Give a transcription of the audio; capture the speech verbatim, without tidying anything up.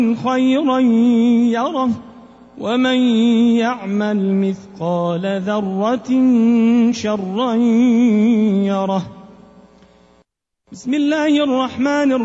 خيرا يره ومن يعمل مثقال ذرة شرا يره. بسم الله الرحمن الرحيم.